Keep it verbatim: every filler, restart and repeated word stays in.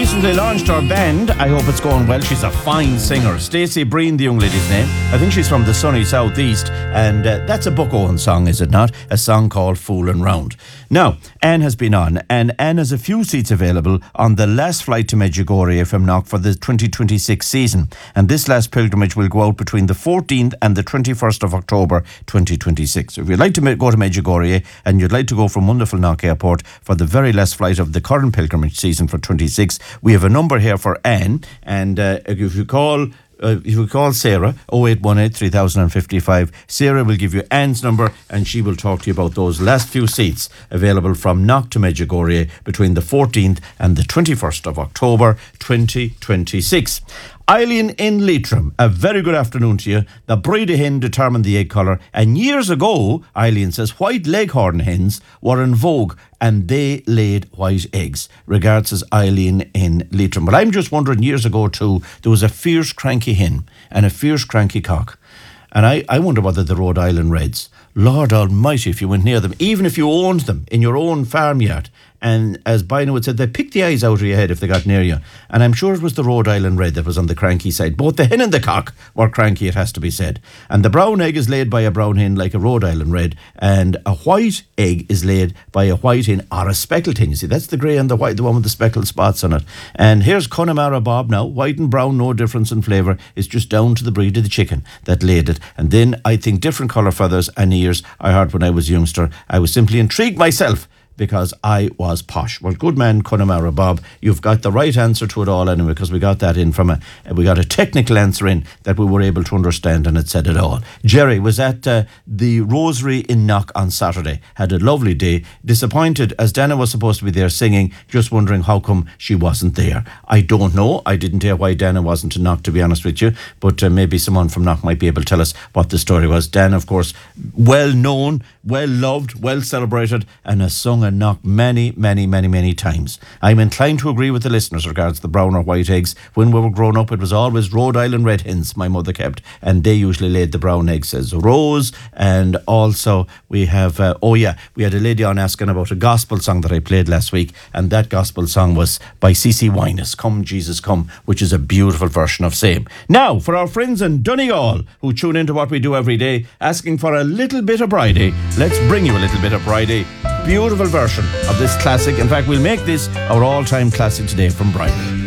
recently launched her band. I hope it's going well. She's a fine singer. Stacey Breen, the young lady's name. I think she's from the sunny southeast, and uh, that's a Buck Owen song, is it not? A song called Foolin' Round. Now, Anne has been on, and Anne has a few seats available on the last flight to Medjugorje from Knock for the twenty twenty-six season. And this last pilgrimage will go out between the fourteenth and the twenty-first of October twenty twenty-six. So if you'd like to go to Medjugorje and you'd like to go from wonderful Knock Airport for the very last flight of the current pilgrimage season for twenty-six, we have a number here for Anne, and uh, if you call Uh, if you call Sarah, oh eight one eight, three thousand fifty-five, Sarah will give you Anne's number and she will talk to you about those last few seats available from Knock to Medjugorje between the fourteenth and the twenty-first of October twenty twenty-six. Eileen in Leitrim, a very good afternoon to you. The Breda hen determined the egg colour, and years ago, Eileen says, white leghorn hens were in vogue and they laid white eggs. Regards, as Eileen in Leitrim. But I'm just wondering, years ago too, there was a fierce cranky hen and a fierce cranky cock. And I, I wonder whether the Rhode Island Reds, Lord Almighty, if you went near them, even if you owned them in your own farmyard, and as Bino had said, they picked the eyes out of your head if they got near you. And I'm sure it was the Rhode Island Red that was on the cranky side. Both the hen and the cock were cranky, it has to be said. And the brown egg is laid by a brown hen like a Rhode Island Red, and a white egg is laid by a white hen or a speckled hen. You see, that's the grey and the white, the one with the speckled spots on it. And here's Connemara Bob now. White and brown, no difference in flavour. It's just down to the breed of the chicken that laid it. And then I think different colour feathers and ears I heard when I was a youngster. I was simply intrigued myself, because I was posh. Well, good man, Connemara Bob. You've got the right answer to it all anyway, because we got that in from a, we got a technical answer in that we were able to understand, and it said it all. Jerry was at uh, the Rosary in Knock on Saturday. Had a lovely day. Disappointed as Dana was supposed to be there singing, just wondering how come she wasn't there. I don't know. I didn't hear why Dana wasn't in Knock, to be honest with you, but uh, maybe someone from Knock might be able to tell us what the story was. Dana, of course, well known, well loved, well celebrated, and has sung a Knock many, many, many, many times. I'm inclined to agree with the listeners regards the brown or white eggs. When we were growing up, it was always Rhode Island Red hens my mother kept, and they usually laid the brown eggs, says Rose. And also we have, uh, oh yeah, we had a lady on asking about a gospel song that I played last week, and that gospel song was by C C Winans, Come Jesus Come, which is a beautiful version of Same. Now, for our friends in Donegal who tune into what we do every day, asking for a little bit of Bridie, let's bring you a little bit of Bridie. Beautiful version of this classic. In fact, we'll make this our all-time classic today from Bridie.